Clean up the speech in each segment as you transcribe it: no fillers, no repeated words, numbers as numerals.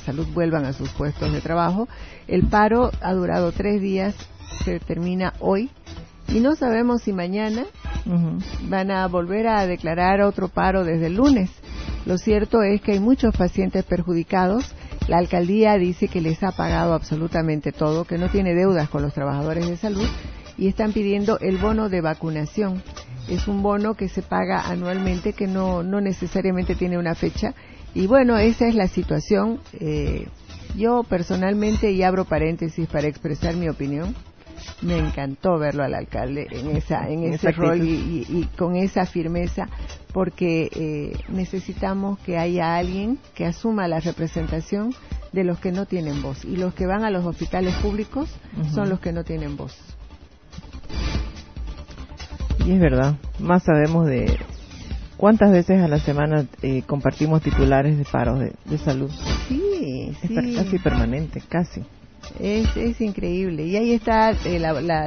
salud vuelvan a sus puestos de trabajo. El paro ha durado 3 días, se termina hoy, y no sabemos si mañana van a volver a declarar otro paro desde el lunes. Lo cierto es que hay muchos pacientes perjudicados. La alcaldía dice que les ha pagado absolutamente todo, que no tiene deudas con los trabajadores de salud, y están pidiendo el bono de vacunación. Es un bono que se paga anualmente, que no necesariamente tiene una fecha. Y bueno, esa es la situación. Yo personalmente, y abro paréntesis para expresar mi opinión, me encantó verlo al alcalde en ese rol y con esa firmeza, porque necesitamos que haya alguien que asuma la representación de los que no tienen voz, y los que van a los hospitales públicos son los que no tienen voz. Y es verdad, más sabemos de cuántas veces a la semana compartimos titulares de paros de salud. Sí, es casi permanente, casi. Es increíble. Y ahí está que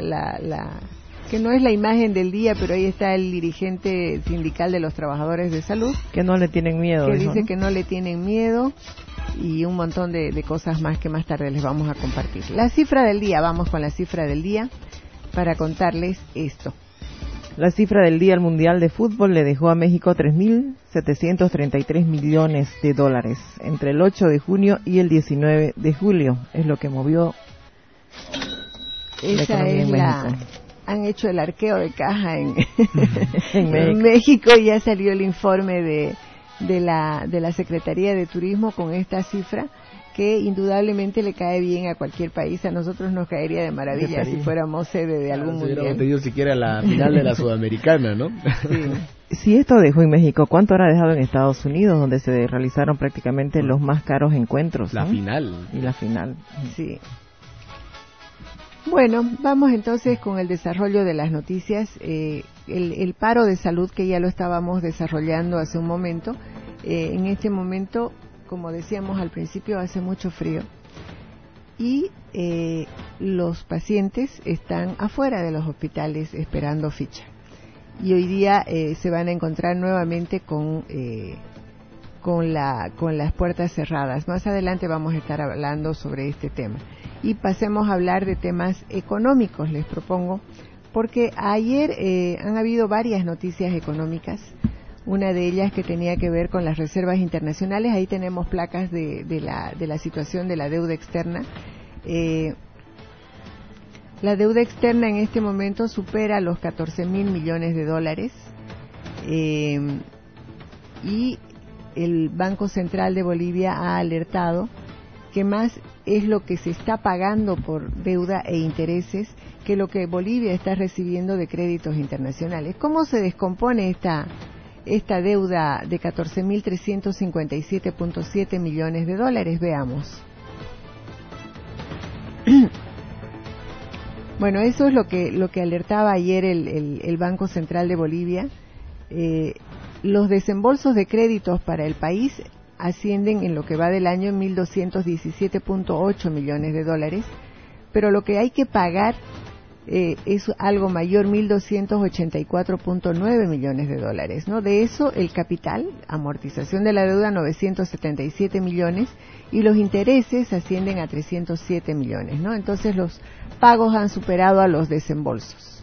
no es la imagen del día, pero ahí está el dirigente sindical de los trabajadores de salud. Que no le tienen miedo. Que dice, ¿no?, que no le tienen miedo, y un montón de cosas más que más tarde les vamos a compartir. La cifra del día, vamos con la cifra del día para contarles esto. La cifra del Día Mundial de Fútbol le dejó a México 3.733 millones de dólares entre el 8 de junio y el 19 de julio. Es lo que movió la economía en México. Han hecho el arqueo de caja en México, y ya salió el informe de la Secretaría de Turismo con esta cifra, que indudablemente le cae bien a cualquier país. A nosotros nos caería de maravilla si fuéramos sede de algún mundial. No hubiéramos tenido siquiera la final de la Sudamericana, ¿no? Sí. Si esto dejó en México, ¿cuánto habrá dejado en Estados Unidos, donde se realizaron prácticamente los más caros encuentros? La ¿no? final. Y la final. Sí. Bueno, vamos entonces con el desarrollo de las noticias. El paro de salud, que ya lo estábamos desarrollando hace un momento, en este momento, como decíamos al principio, hace mucho frío, y los pacientes están afuera de los hospitales esperando ficha, y hoy día se van a encontrar nuevamente con las puertas cerradas. Más adelante vamos a estar hablando sobre este tema, y pasemos a hablar de temas económicos, les propongo, porque ayer han habido varias noticias económicas. Una de ellas que tenía que ver con las reservas internacionales. Ahí tenemos placas de la situación de la deuda externa. La deuda externa en este momento supera los 14,000 millones de dólares, y el Banco Central de Bolivia ha alertado que más es lo que se está pagando por deuda e intereses que lo que Bolivia está recibiendo de créditos internacionales. ¿Cómo se descompone esta deuda de 14.357.7 millones de dólares? Veamos. Bueno, eso es lo que alertaba ayer el Banco Central de Bolivia. Los desembolsos de créditos para el país ascienden en lo que va del año en 1.217.8 millones de dólares, pero lo que hay que pagar es algo mayor, 1.284.9 millones de dólares, ¿no? De eso, el capital, amortización de la deuda, 977 millones, y los intereses ascienden a 307 millones, ¿no? Entonces los pagos han superado a los desembolsos.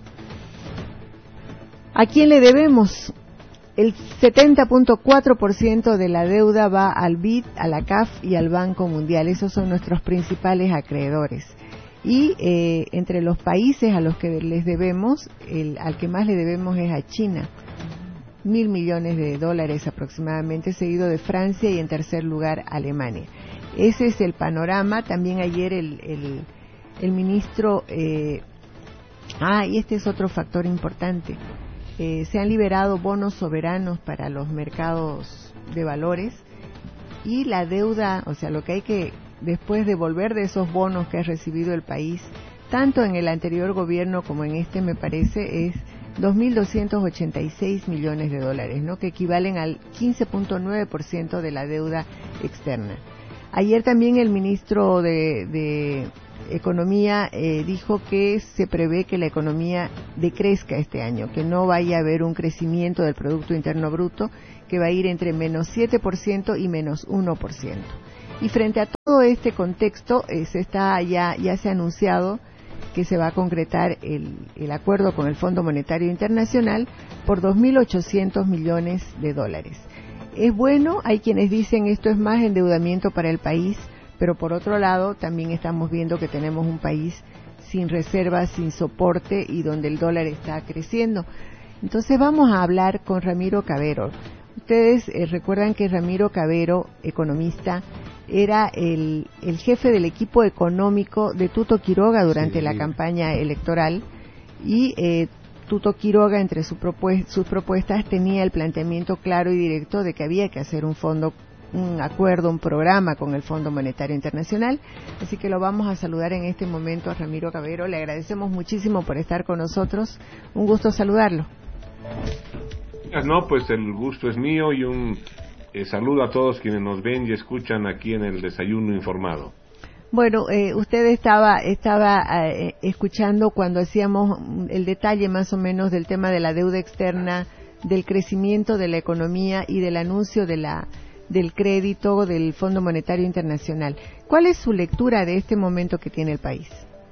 ¿A quién le debemos? El 70.4% de la deuda va al BID, a la CAF y al Banco Mundial. Esos son nuestros principales acreedores. Y entre los países a los que les debemos, al que más le debemos es a China, 1.000 millones de dólares aproximadamente, seguido de Francia, y en tercer lugar Alemania. Ese es el panorama. También ayer el ministro, y este es otro factor importante, se han liberado bonos soberanos para los mercados de valores, y la deuda, o sea, lo que hay que después devolver de esos bonos que ha recibido el país, tanto en el anterior gobierno como en este, me parece, es 2.286 millones de dólares, ¿no?, que equivalen al 15.9% de la deuda externa. Ayer también el ministro de Economía dijo que se prevé que la economía decrezca este año, que no vaya a haber un crecimiento del Producto Interno Bruto, que va a ir entre menos 7% y menos 1%. Y frente a todo este contexto, ya se ha anunciado que se va a concretar el acuerdo con el Fondo Monetario Internacional por 2.800 millones de dólares. Es bueno, hay quienes dicen esto es más endeudamiento para el país, pero por otro lado también estamos viendo que tenemos un país sin reservas, sin soporte y donde el dólar está creciendo. Entonces vamos a hablar con Ramiro Cavero. Ustedes recuerdan que Ramiro Cavero, economista, era el jefe del equipo económico de Tuto Quiroga durante la campaña electoral y Tuto Quiroga entre sus propuestas tenía el planteamiento claro y directo de que había que hacer un acuerdo, un programa con el Fondo Monetario Internacional. Así que lo vamos a saludar en este momento a Ramiro Cavero. Le agradecemos muchísimo por estar con nosotros. Un gusto saludarlo. No, pues el gusto es mío y un saludo a todos quienes nos ven y escuchan aquí en el Desayuno Informado. Bueno, usted estaba escuchando cuando hacíamos el detalle más o menos del tema de la deuda externa, del crecimiento de la economía y del anuncio del crédito del Fondo Monetario Internacional. ¿Cuál es su lectura de este momento que tiene el país?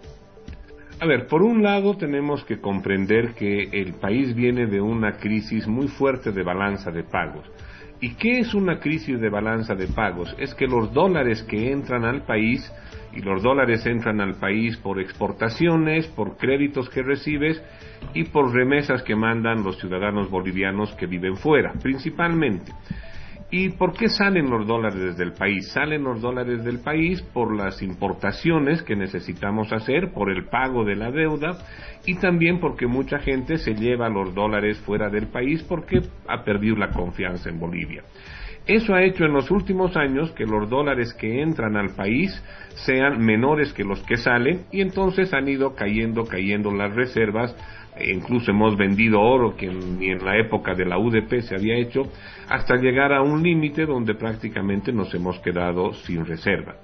A ver, por un lado tenemos que comprender que el país viene de una crisis muy fuerte de balanza de pagos. ¿Y qué es una crisis de balanza de pagos? Es que los dólares que entran al país, y los dólares entran al país por exportaciones, por créditos que recibes y por remesas que mandan los ciudadanos bolivianos que viven fuera, principalmente. ¿Y por qué salen los dólares del país? Salen los dólares del país por las importaciones que necesitamos hacer, por el pago de la deuda y también porque mucha gente se lleva los dólares fuera del país porque ha perdido la confianza en Bolivia. Eso ha hecho en los últimos años que los dólares que entran al país sean menores que los que salen y entonces han ido cayendo las reservas. Incluso hemos vendido oro que ni en la época de la UDP se había hecho, hasta llegar a un límite donde prácticamente nos hemos quedado sin reserva.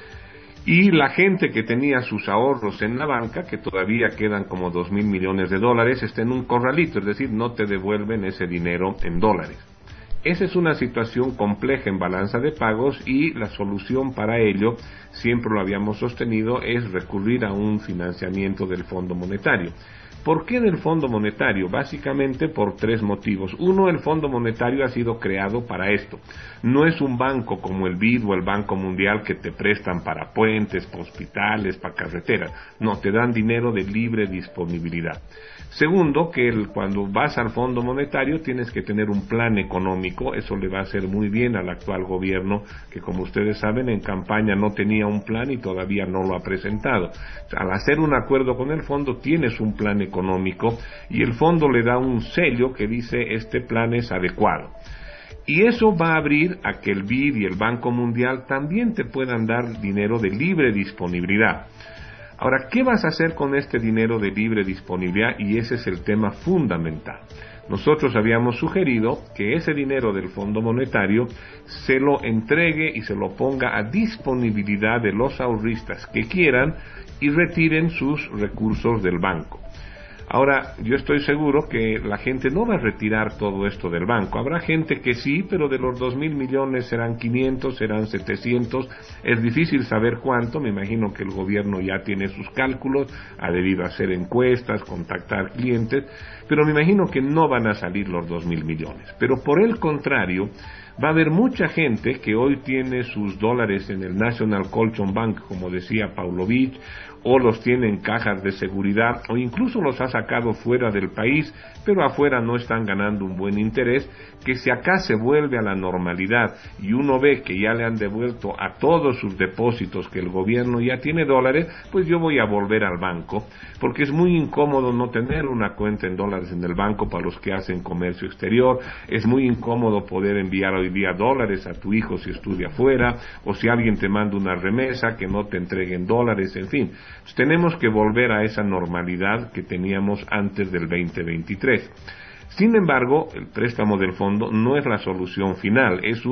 Y la gente que tenía sus ahorros en la banca, que todavía quedan como 2.000 millones de dólares, está en un corralito, es decir, no te devuelven ese dinero en dólares. Esa es una situación compleja en balanza de pagos y la solución para ello, siempre lo habíamos sostenido, es recurrir a un financiamiento del Fondo Monetario. ¿Por qué del Fondo Monetario? Básicamente por tres motivos. Uno, el Fondo Monetario ha sido creado para esto. No es un banco como el BID o el Banco Mundial que te prestan para puentes, para hospitales, para carreteras. No, te dan dinero de libre disponibilidad. Segundo, que cuando vas al Fondo Monetario tienes que tener un plan económico. Eso le va a hacer muy bien al actual gobierno, que como ustedes saben en campaña no tenía un plan y todavía no lo ha presentado. Al hacer un acuerdo con el fondo tienes un plan económico y el fondo le da un sello que dice este plan es adecuado. Y eso va a abrir a que el BID y el Banco Mundial también te puedan dar dinero de libre disponibilidad. Ahora, ¿qué vas a hacer con este dinero de libre disponibilidad? Y ese es el tema fundamental. Nosotros habíamos sugerido que ese dinero del Fondo Monetario se lo entregue y se lo ponga a disponibilidad de los ahorristas que quieran y retiren sus recursos del banco. Ahora, yo estoy seguro que la gente no va a retirar todo esto del banco. Habrá gente que sí, pero de los 2.000 millones serán 500, serán 700. Es difícil saber cuánto. Me imagino que el gobierno ya tiene sus cálculos, ha debido hacer encuestas, contactar clientes, pero me imagino que no van a salir los 2.000 millones. Pero por el contrario, va a haber mucha gente que hoy tiene sus dólares en el National Colchon Bank, como decía Pavlovich, o los tiene en cajas de seguridad, o incluso los ha sacado fuera del país, pero afuera no están ganando un buen interés, que si acá se vuelve a la normalidad y uno ve que ya le han devuelto a todos sus depósitos que el gobierno ya tiene dólares, pues yo voy a volver al banco, porque es muy incómodo no tener una cuenta en dólares en el banco para los que hacen comercio exterior, es muy incómodo poder enviar hoy día dólares a tu hijo si estudia afuera, o si alguien te manda una remesa que no te entreguen dólares, en fin. Pues tenemos que volver a esa normalidad que teníamos antes del 2023. Sin embargo, el préstamo del fondo no es la solución final, es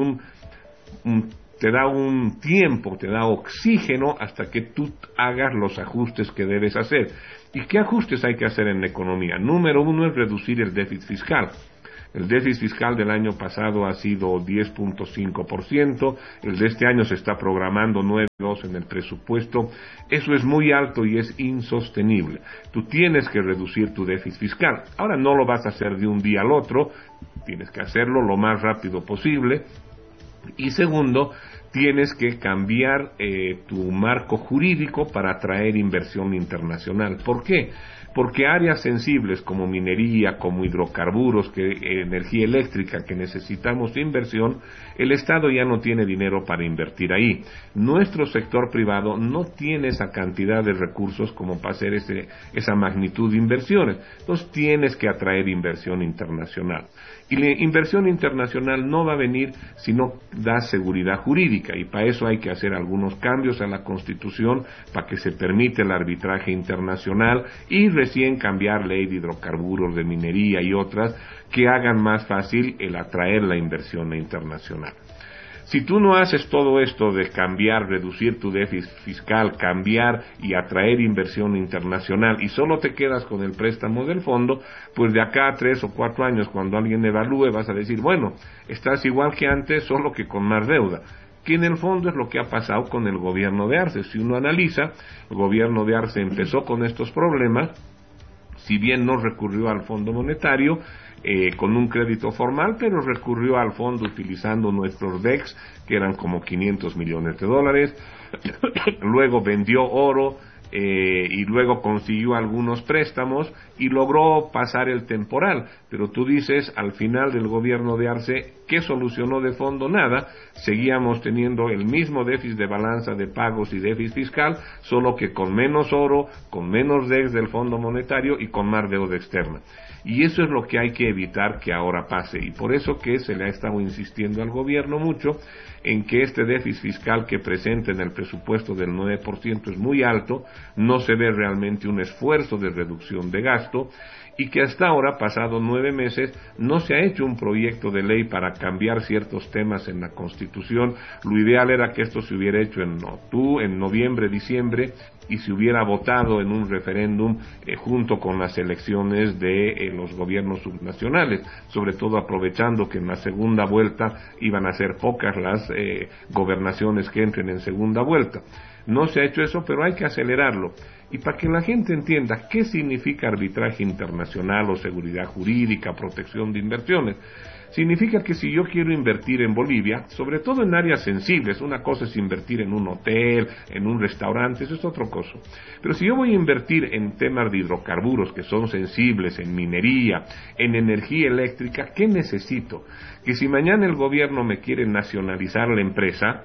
te da un tiempo, te da oxígeno hasta que tú hagas los ajustes que debes hacer. ¿Y qué ajustes hay que hacer en la economía? Número uno es reducir el déficit fiscal. El déficit fiscal del año pasado ha sido 10.5%, el de este año se está programando 9.2% en el presupuesto. Eso es muy alto y es insostenible. Tú tienes que reducir tu déficit fiscal. Ahora no lo vas a hacer de un día al otro, tienes que hacerlo lo más rápido posible. Y segundo, tienes que cambiar tu marco jurídico para atraer inversión internacional. ¿Por qué? Porque áreas sensibles como minería, como hidrocarburos, energía eléctrica, que necesitamos inversión, el Estado ya no tiene dinero para invertir ahí. Nuestro sector privado no tiene esa cantidad de recursos como para hacer esa magnitud de inversiones. Entonces tienes que atraer inversión internacional. Y la inversión internacional no va a venir si no da seguridad jurídica, y para eso hay que hacer algunos cambios a la Constitución para que se permita el arbitraje internacional y recién cambiar ley de hidrocarburos, de minería y otras que hagan más fácil el atraer la inversión internacional. Si tú no haces todo esto de cambiar, reducir tu déficit fiscal, cambiar y atraer inversión internacional y solo te quedas con el préstamo del fondo, pues de acá a 3 o 4 años, cuando alguien evalúe, vas a decir, bueno, estás igual que antes, solo que con más deuda. Que en el fondo es lo que ha pasado con el gobierno de Arce. Si uno analiza, el gobierno de Arce empezó con estos problemas, si bien no recurrió al Fondo Monetario, con un crédito formal, pero recurrió al fondo utilizando nuestros DEX, que eran como $500 millones. Luego vendió oro y luego consiguió algunos préstamos y logró pasar el temporal. Pero tú dices, al final del gobierno de Arce, ¿qué solucionó de fondo? Nada. Seguíamos teniendo el mismo déficit de balanza de pagos y déficit fiscal, solo que con menos oro, con menos DEX del Fondo Monetario y con más deuda externa. Y eso es lo que hay que evitar que ahora pase, y por eso que se le ha estado insistiendo al gobierno mucho en que este déficit fiscal que presenta en el presupuesto del 9% es muy alto, no se ve realmente un esfuerzo de reducción de gasto, y que hasta ahora, pasado 9 meses, no se ha hecho un proyecto de ley para cambiar ciertos temas en la Constitución. Lo ideal era que esto se hubiera hecho en noviembre, diciembre, y se hubiera votado en un referéndum junto con las elecciones de los gobiernos subnacionales, sobre todo aprovechando que en la segunda vuelta iban a ser pocas las gobernaciones que entren en segunda vuelta. No se ha hecho eso, pero hay que acelerarlo. Y para que la gente entienda qué significa arbitraje internacional o seguridad jurídica, protección de inversiones, significa que si yo quiero invertir en Bolivia, sobre todo en áreas sensibles, una cosa es invertir en un hotel, en un restaurante, eso es otra cosa. Pero si yo voy a invertir en temas de hidrocarburos que son sensibles, en minería, en energía eléctrica, ¿qué necesito? Que si mañana el gobierno me quiere nacionalizar la empresa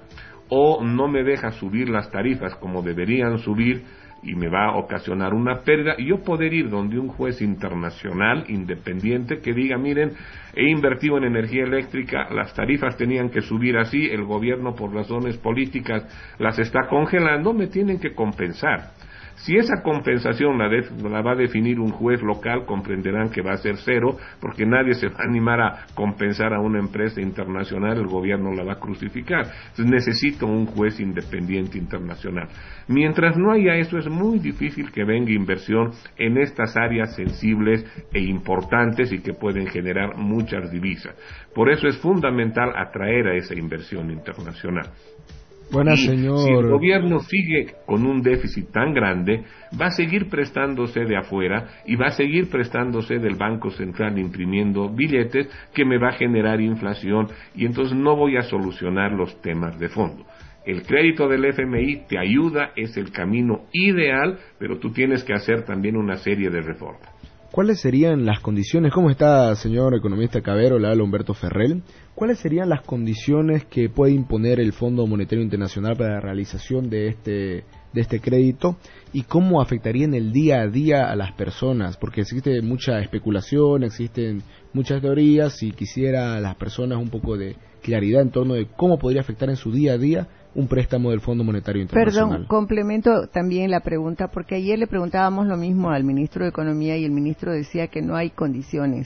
o no me deja subir las tarifas como deberían subir, y me va a ocasionar una pérdida, y yo poder ir donde un juez internacional independiente que diga, miren, he invertido en energía eléctrica, las tarifas tenían que subir así, el gobierno por razones políticas las está congelando, me tienen que compensar. Si esa compensación la va a definir un juez local, comprenderán que va a ser cero, porque nadie se va a animar a compensar a una empresa internacional, el gobierno la va a crucificar. Entonces necesito un juez independiente internacional. Mientras no haya eso, es muy difícil que venga inversión en estas áreas sensibles e importantes y que pueden generar muchas divisas. Por eso es fundamental atraer a esa inversión internacional. Buenas, señor. Si el gobierno sigue con un déficit tan grande, va a seguir prestándose de afuera y va a seguir prestándose del Banco Central imprimiendo billetes que me va a generar inflación, y entonces no voy a solucionar los temas de fondo. El crédito del FMI te ayuda, es el camino ideal, pero tú tienes que hacer también una serie de reformas. ¿Cuáles serían las condiciones? ¿Cómo está, señor economista Cavero? Le habla Humberto Ferrell. ¿Cuáles serían las condiciones que puede imponer el Fondo Monetario Internacional para la realización de este crédito? ¿Y cómo afectaría en el día a día a las personas? Porque existe mucha especulación, existen muchas teorías, y quisiera a las personas un poco de claridad en torno de cómo podría afectar en su día a día un préstamo del Fondo Monetario Internacional. Perdón, complemento también la pregunta, porque ayer le preguntábamos lo mismo al ministro de Economía y el ministro decía que no hay condiciones.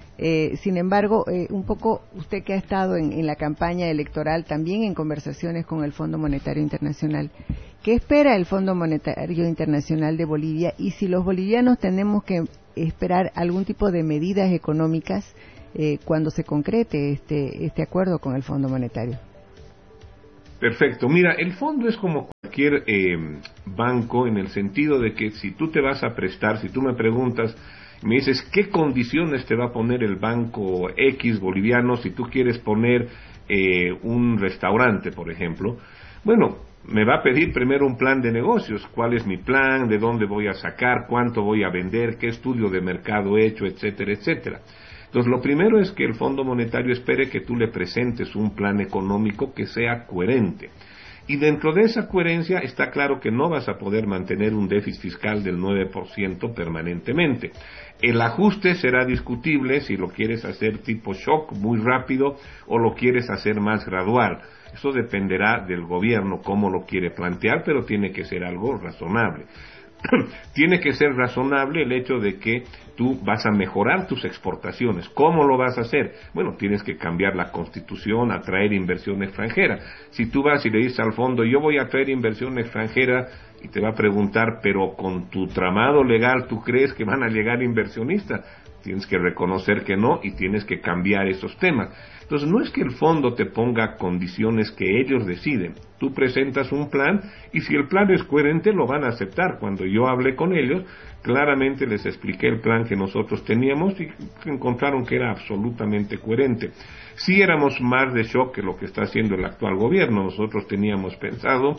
Sin embargo, un poco usted que ha estado en la campaña electoral, también en conversaciones con el Fondo Monetario Internacional, ¿qué espera el Fondo Monetario Internacional de Bolivia? Y si los bolivianos tenemos que esperar algún tipo de medidas económicas cuando se concrete este acuerdo con el Fondo Monetario. Perfecto. Mira, el fondo es como cualquier banco en el sentido de que si tú te vas a prestar, si tú me preguntas, me dices qué condiciones te va a poner el banco X boliviano si tú quieres poner un restaurante, por ejemplo, bueno, me va a pedir primero un plan de negocios, cuál es mi plan, de dónde voy a sacar, cuánto voy a vender, qué estudio de mercado he hecho, etcétera, etcétera. Entonces, lo primero es que el Fondo Monetario espere que tú le presentes un plan económico que sea coherente. Y dentro de esa coherencia está claro que no vas a poder mantener un déficit fiscal del 9% permanentemente. El ajuste será discutible si lo quieres hacer tipo shock, muy rápido, o lo quieres hacer más gradual. Eso dependerá del gobierno, cómo lo quiere plantear, pero tiene que ser algo razonable. Tiene que ser razonable el hecho de que tú vas a mejorar tus exportaciones. ¿Cómo lo vas a hacer? Bueno, tienes que cambiar la constitución, atraer inversión extranjera. Si tú vas y le dices al fondo, yo voy a traer inversión extranjera, y te va a preguntar, pero con tu tramado legal, ¿tú crees que van a llegar inversionistas? Tienes que reconocer que no y tienes que cambiar esos temas. Entonces, no es que el fondo te ponga condiciones que ellos deciden. Tú presentas un plan y si el plan es coherente, lo van a aceptar. Cuando yo hablé con ellos, claramente les expliqué el plan que nosotros teníamos y encontraron que era absolutamente coherente. Sí éramos más de shock que lo que está haciendo el actual gobierno. Nosotros teníamos pensado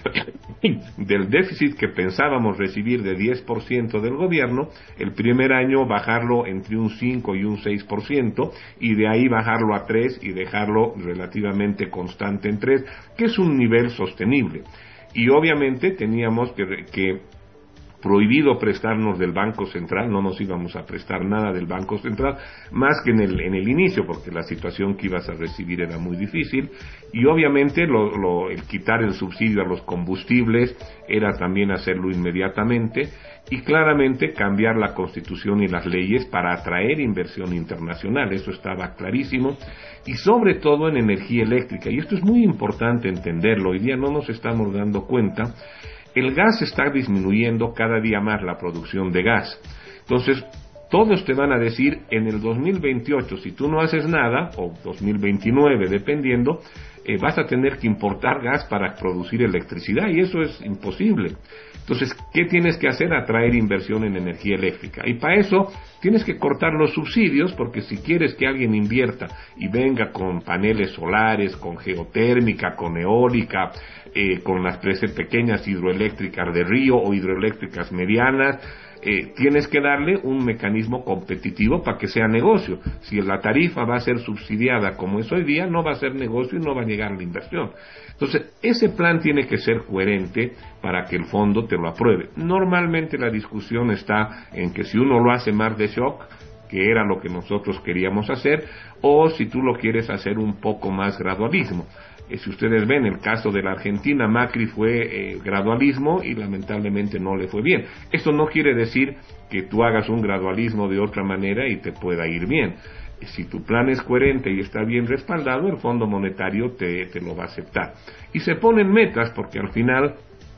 del déficit que pensábamos recibir de 10% del gobierno, el primer año bajarlo entre un 5 y un 6%, y de ahí bajarlo a 3 y dejarlo relativamente constante en 3, que es un nivel sostenible. Y obviamente teníamos que prohibido prestarnos del Banco Central, no nos íbamos a prestar nada del Banco Central, más que en el inicio, porque la situación que ibas a recibir era muy difícil, y obviamente el quitar el subsidio a los combustibles era también hacerlo inmediatamente, y claramente cambiar la Constitución y las leyes para atraer inversión internacional, eso estaba clarísimo, y sobre todo en energía eléctrica, y esto es muy importante entenderlo, hoy día no nos estamos dando cuenta. El gas está disminuyendo cada día más la producción de gas. Entonces, todos te van a decir, en el 2028, si tú no haces nada, o 2029, dependiendo, vas a tener que importar gas para producir electricidad, y eso es imposible. Entonces, ¿qué tienes que hacer? Atraer inversión en energía eléctrica. Y para eso, tienes que cortar los subsidios, porque si quieres que alguien invierta y venga con paneles solares, con geotérmica, con eólica, con las pequeñas hidroeléctricas de río o hidroeléctricas medianas, tienes que darle un mecanismo competitivo para que sea negocio. Si la tarifa va a ser subsidiada como es hoy día, no va a ser negocio y no va a llegar la inversión. Entonces, ese plan tiene que ser coherente para que el fondo te lo apruebe. Normalmente la discusión está en que si uno lo hace más de shock, que era lo que nosotros queríamos hacer, o si tú lo quieres hacer un poco más gradualismo. Si ustedes ven el caso de la Argentina, Macri fue gradualismo y lamentablemente no le fue bien. Esto no quiere decir que tú hagas un gradualismo de otra manera y te pueda ir bien. Si tu plan es coherente y está bien respaldado, el Fondo Monetario te lo va a aceptar. Y se ponen metas porque al final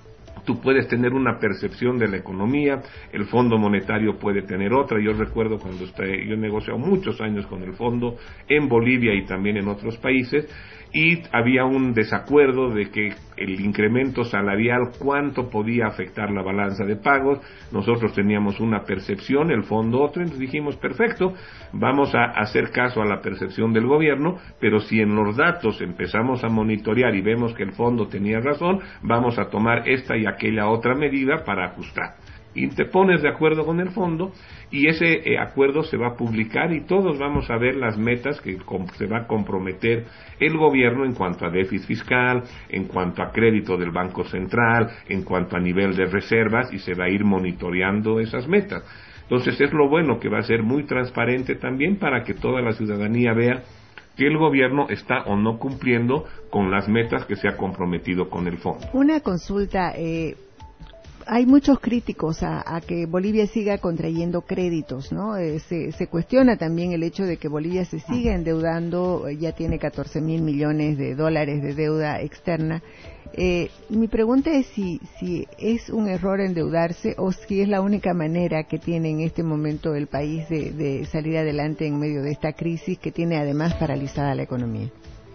tú puedes tener una percepción de la economía, el Fondo Monetario puede tener otra. Yo recuerdo cuando yo he negociado muchos años con el Fondo en Bolivia y también en otros países, y había un desacuerdo de que el incremento salarial cuánto podía afectar la balanza de pagos. Nosotros teníamos una percepción, el fondo otra, entonces dijimos perfecto, vamos a hacer caso a la percepción del gobierno, pero si en los datos empezamos a monitorear y vemos que el fondo tenía razón, vamos a tomar esta y aquella otra medida para ajustar. Y te pones de acuerdo con el fondo y ese acuerdo se va a publicar y todos vamos a ver las metas que se va a comprometer el gobierno en cuanto a déficit fiscal, en cuanto a crédito del Banco Central, en cuanto a nivel de reservas, y se va a ir monitoreando esas metas. Entonces es lo bueno, que va a ser muy transparente también para que toda la ciudadanía vea que el gobierno está o no cumpliendo con las metas que se ha comprometido con el fondo. Una consulta, hay muchos críticos a que Bolivia siga contrayendo créditos, ¿no? Se cuestiona también el hecho de que Bolivia se siga endeudando, ya tiene 14.000 millones de dólares de deuda externa. Mi pregunta es si es un error endeudarse o si es la única manera que tiene en este momento el país de salir adelante en medio de esta crisis que tiene además paralizada la economía.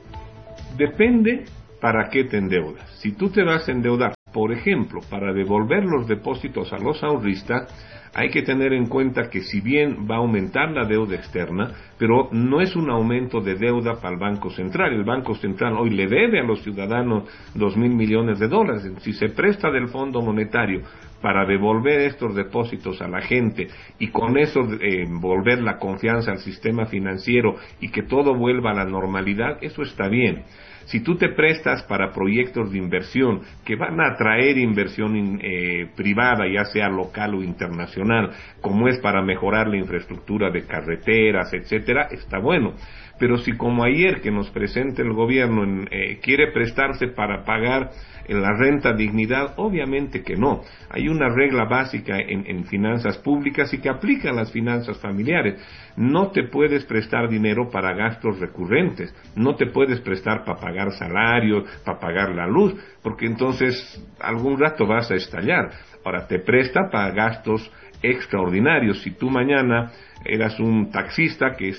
Depende para qué te endeudas. Si tú te vas a endeudar, por ejemplo, para devolver los depósitos a los ahorristas, hay que tener en cuenta que si bien va a aumentar la deuda externa, pero no es un aumento de deuda para el Banco Central. El Banco Central hoy le debe a los ciudadanos 2.000 millones de dólares. Si se presta del Fondo Monetario para devolver estos depósitos a la gente y con eso volver la confianza al sistema financiero y que todo vuelva a la normalidad, eso está bien. Si tú te prestas para proyectos de inversión que van a atraer inversión privada, ya sea local o internacional, como es para mejorar la infraestructura de carreteras, etcétera, está bueno. Pero si como ayer que nos presenta el gobierno quiere prestarse para pagar la renta dignidad, obviamente que no. Hay una regla básica en finanzas públicas y que aplica a las finanzas familiares. No te puedes prestar dinero para gastos recurrentes, no te puedes prestar para pagar salarios, para pagar la luz, porque entonces algún rato vas a estallar. Ahora, te presta para gastos extraordinarios. Si tú mañana eras un taxista que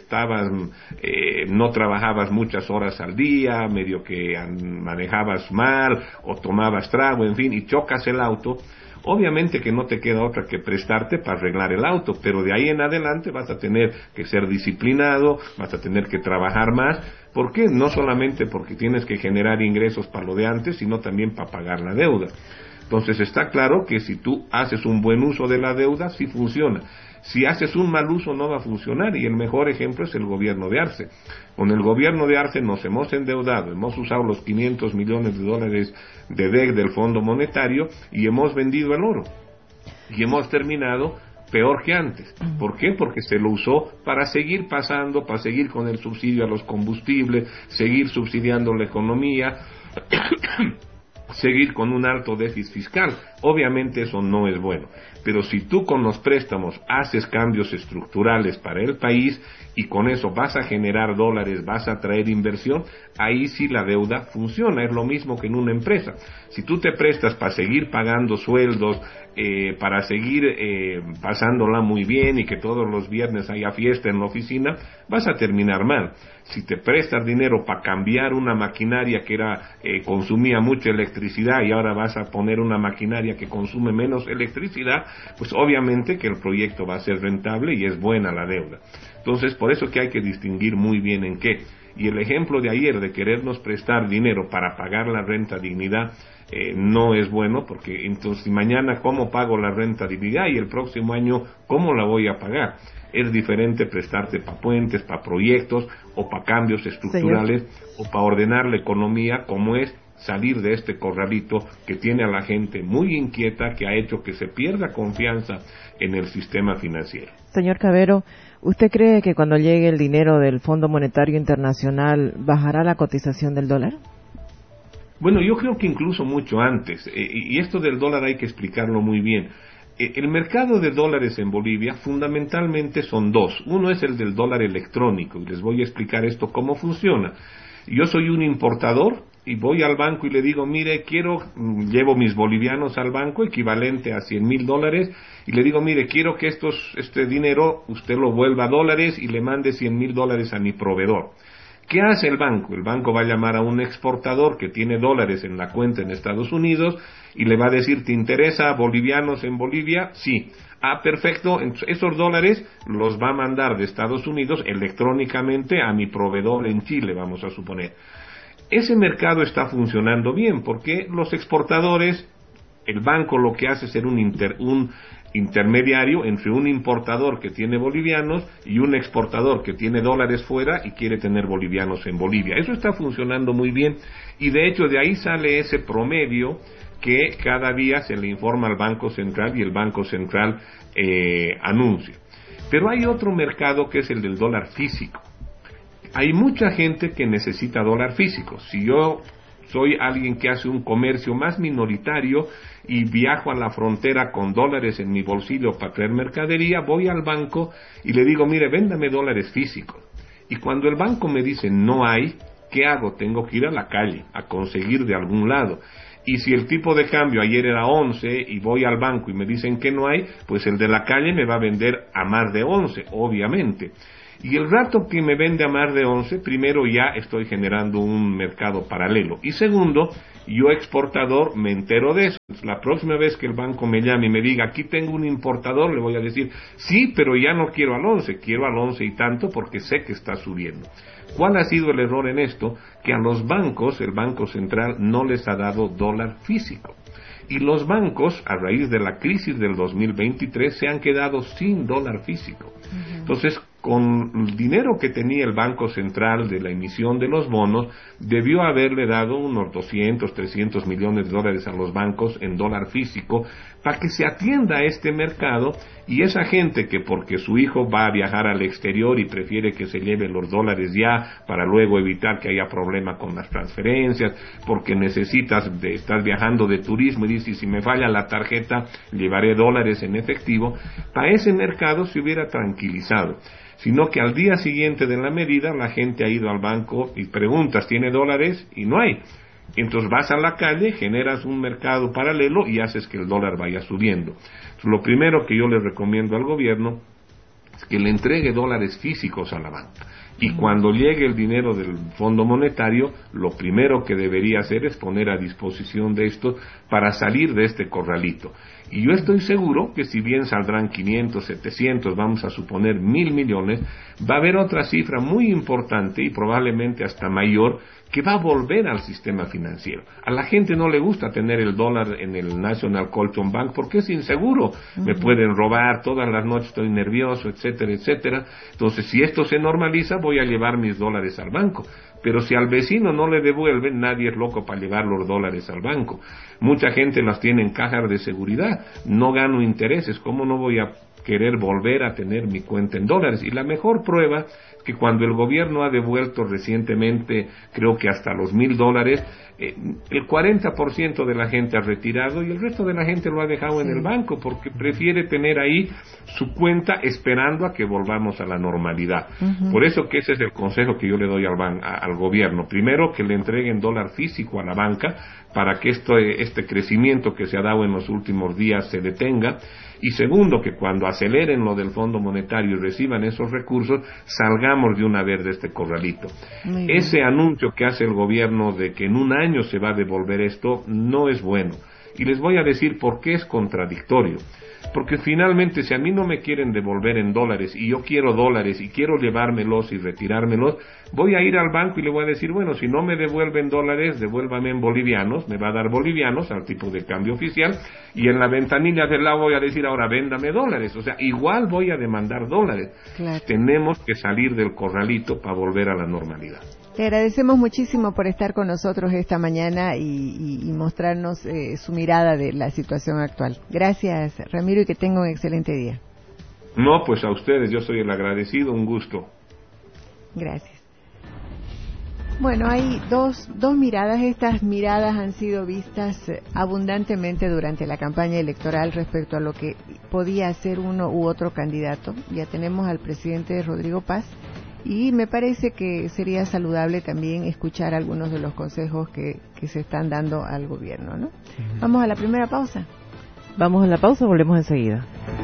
no trabajabas muchas horas al día, medio que manejabas mal o tomabas trago, en fin, y chocas el auto, obviamente que no te queda otra que prestarte para arreglar el auto, pero de ahí en adelante vas a tener que ser disciplinado, vas a tener que trabajar más. ¿Por qué? No solamente porque tienes que generar ingresos para lo de antes, sino también para pagar la deuda. Entonces está claro que si tú haces un buen uso de la deuda, sí funciona. Si haces un mal uso no va a funcionar, y el mejor ejemplo es el gobierno de Arce. Con el gobierno de Arce nos hemos endeudado, hemos usado los 500 millones de dólares de DEC del Fondo Monetario y hemos vendido el oro. Y hemos terminado peor que antes. ¿Por qué? Porque se lo usó para seguir pasando, para seguir con el subsidio a los combustibles, seguir subsidiando la economía, seguir con un alto déficit fiscal. Obviamente eso no es bueno, pero si tú con los préstamos haces cambios estructurales para el país y con eso vas a generar dólares, vas a traer inversión, ahí sí la deuda funciona. Es lo mismo que en una empresa. Si tú te prestas para seguir pagando sueldos, para seguir pasándola muy bien y que todos los viernes haya fiesta en la oficina, vas a terminar mal. Si te prestas dinero para cambiar una maquinaria que consumía mucha electricidad y ahora vas a poner una maquinaria que consume menos electricidad, pues obviamente que el proyecto va a ser rentable y es buena la deuda. Entonces, por eso que hay que distinguir muy bien en qué. Y el ejemplo de ayer de querernos prestar dinero para pagar la renta dignidad no es bueno, porque entonces mañana ¿cómo pago la renta dignidad? Y el próximo año ¿cómo la voy a pagar? Es diferente prestarte para puentes, para proyectos o para cambios estructurales, o para ordenar la economía, como es salir de este corralito que tiene a la gente muy inquieta, que ha hecho que se pierda confianza en el sistema financiero. Señor Cavero, ¿usted cree que cuando llegue el dinero del Fondo Monetario Internacional bajará la cotización del dólar? Bueno, yo creo que incluso mucho antes, y esto del dólar hay que explicarlo muy bien. El mercado de dólares en Bolivia fundamentalmente son dos. Uno es el del dólar electrónico, y les voy a explicar esto cómo funciona. Yo soy un importador y voy al banco y le digo, mire, llevo mis bolivianos al banco, equivalente a $100,000, y le digo, mire, quiero que este dinero usted lo vuelva a dólares y le mande $100,000 a mi proveedor. ¿Qué hace el banco? El banco va a llamar a un exportador que tiene dólares en la cuenta en Estados Unidos y le va a decir, ¿te interesa bolivianos en Bolivia? Sí. Ah, perfecto. Esos dólares los va a mandar de Estados Unidos electrónicamente a mi proveedor en Chile, vamos a suponer. Ese mercado está funcionando bien porque los exportadores, el banco lo que hace es ser un intermediario entre un importador que tiene bolivianos y un exportador que tiene dólares fuera y quiere tener bolivianos en Bolivia. Eso está funcionando muy bien y de hecho de ahí sale ese promedio que cada día se le informa al Banco Central y el Banco Central anuncia. Pero hay otro mercado que es el del dólar físico. Hay mucha gente que necesita dólar físico. Si yo soy alguien que hace un comercio más minoritario y viajo a la frontera con dólares en mi bolsillo para traer mercadería, voy al banco y le digo, mire, véndame dólares físicos. Y cuando el banco me dice no hay, ¿qué hago? Tengo que ir a la calle a conseguir de algún lado. Y si el tipo de cambio ayer era 11 y voy al banco y me dicen que no hay, pues el de la calle me va a vender a más de 11, obviamente. Y el rato que me vende a más de 11, primero ya estoy generando un mercado paralelo. Y segundo, yo exportador me entero de eso. La próxima vez que el banco me llame y me diga, aquí tengo un importador, le voy a decir, sí, pero ya no quiero al 11, quiero al 11 y tanto porque sé que está subiendo. ¿Cuál ha sido el error en esto? Que a los bancos, el Banco Central no les ha dado dólar físico. Y los bancos, a raíz de la crisis del 2023, se han quedado sin dólar físico. Entonces, con el dinero que tenía el Banco Central de la emisión de los bonos, debió haberle dado unos 200, 300 millones de dólares a los bancos en dólar físico para que se atienda a este mercado, y esa gente que porque su hijo va a viajar al exterior y prefiere que se lleve los dólares ya para luego evitar que haya problema con las transferencias, porque estás viajando de turismo y dices, si me falla la tarjeta llevaré dólares en efectivo, para ese mercado se hubiera tranquilizado. Sino que al día siguiente de la medida la gente ha ido al banco y preguntas, ¿tiene dólares? Y no hay. Entonces vas a la calle, generas un mercado paralelo y haces que el dólar vaya subiendo. Entonces, lo primero que yo le recomiendo al gobierno es que le entregue dólares físicos a la banca. Y cuando llegue el dinero del Fondo Monetario, lo primero que debería hacer es poner a disposición de esto para salir de este corralito. Y yo estoy seguro que si bien saldrán 500, 700, vamos a suponer 1,000 millones, va a haber otra cifra muy importante y probablemente hasta mayor que va a volver al sistema financiero. A la gente no le gusta tener el dólar en el National Colton Bank porque es inseguro. Me pueden robar, todas las noches estoy nervioso, etcétera, etcétera. Entonces, si esto se normaliza, voy a llevar mis dólares al banco. Pero si al vecino no le devuelven, nadie es loco para llevar los dólares al banco. Mucha gente las tiene en cajas de seguridad. No gano intereses, ¿cómo no voy a querer volver a tener mi cuenta en dólares? Y la mejor prueba es que cuando el gobierno ha devuelto recientemente, creo que hasta los $1,000, el 40% de la gente ha retirado y el resto de la gente lo ha dejado en el banco porque prefiere tener ahí su cuenta esperando a que volvamos a la normalidad. Por eso que ese es el consejo que yo le doy al gobierno. Primero, que le entreguen dólar físico a la banca para que este crecimiento que se ha dado en los últimos días se detenga. Y segundo, que cuando aceleren lo del Fondo Monetario y reciban esos recursos, salgamos de una vez de este corralito. Ese anuncio que hace el gobierno de que en un año se va a devolver esto, no es bueno. Y les voy a decir por qué es contradictorio. Porque finalmente, si a mí no me quieren devolver en dólares y yo quiero dólares y quiero llevármelos y retirármelos, voy a ir al banco y le voy a decir, bueno, si no me devuelven dólares, devuélvame en bolivianos, me va a dar bolivianos al tipo de cambio oficial, y en la ventanilla del lado voy a decir, ahora véndame dólares. O sea, igual voy a demandar dólares. Claro. Tenemos que salir del corralito para volver a la normalidad. Te agradecemos muchísimo por estar con nosotros esta mañana y mostrarnos su mirada de la situación actual. Gracias, Ramiro, y que tenga un excelente día. No, pues a ustedes, yo soy el agradecido, un gusto. Gracias. Bueno, hay dos miradas. Estas miradas han sido vistas abundantemente durante la campaña electoral respecto a lo que podía hacer uno u otro candidato. Ya tenemos al presidente Rodrigo Paz. Y me parece que sería saludable también escuchar algunos de los consejos que se están dando al gobierno, ¿no? Vamos a la primera pausa. Vamos a la pausa, volvemos enseguida.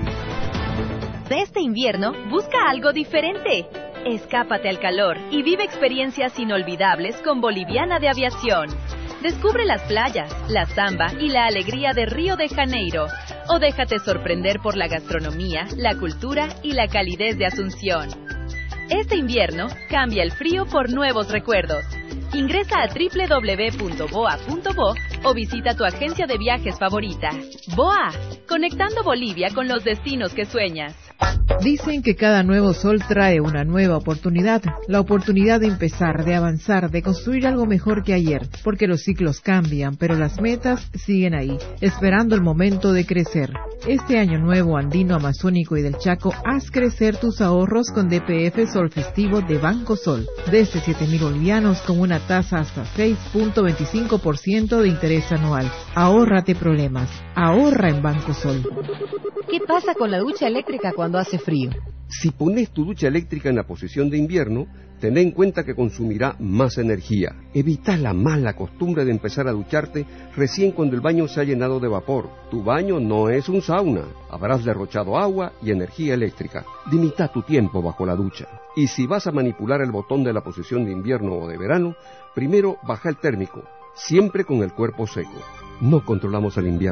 Este invierno, busca algo diferente. Escápate al calor y vive experiencias inolvidables con Boliviana de Aviación. Descubre las playas, la samba y la alegría de Río de Janeiro. O déjate sorprender por la gastronomía, la cultura y la calidez de Asunción. Este invierno, cambia el frío por nuevos recuerdos. Ingresa a www.boa.bo o visita tu agencia de viajes favorita. BOA, conectando Bolivia con los destinos que sueñas. Dicen que cada nuevo sol trae una nueva oportunidad, la oportunidad de empezar, de avanzar, de construir algo mejor que ayer, porque los ciclos cambian, pero las metas siguen ahí, esperando el momento de crecer. Este año nuevo andino, amazónico y del Chaco, haz crecer tus ahorros con DPF Sol Festivo de Banco Sol. Desde 7.000 bolivianos con una tasa hasta 6.25% de interés anual. Ahórrate problemas. Ahorra en Banco Sol. ¿Qué pasa con la ducha eléctrica cuando hace frío? Si pones tu ducha eléctrica en la posición de invierno, ten en cuenta que consumirá más energía. Evita la mala costumbre de empezar a ducharte recién cuando el baño se ha llenado de vapor. Tu baño no es un sauna. Habrás derrochado agua y energía eléctrica. Limita tu tiempo bajo la ducha. Y si vas a manipular el botón de la posición de invierno o de verano, primero baja el térmico, siempre con el cuerpo seco. No controlamos el invierno.